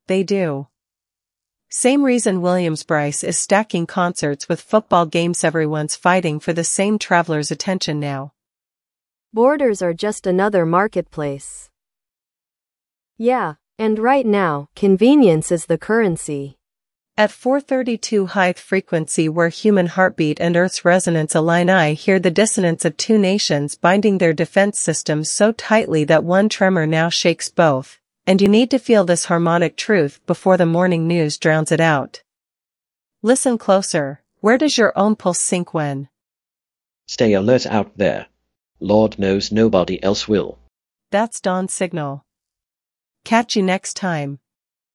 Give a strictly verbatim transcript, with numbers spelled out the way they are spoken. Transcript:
they do. Same reason Williams-Brice is stacking concerts with football games. Everyone's fighting for the same traveler's attention now. Borders are just another marketplace. Yeah, and right now, convenience is the currency. At four thirty-two high frequency where human heartbeat and Earth's resonance align, I hear the dissonance of two nations binding their defense systems so tightly that one tremor now shakes both, and you need to feel this harmonic truth before the morning news drowns it out. Listen closer. Where does your own pulse sink when? Stay alert out there. Lord knows nobody else will. That's dawn signal. Catch you next time.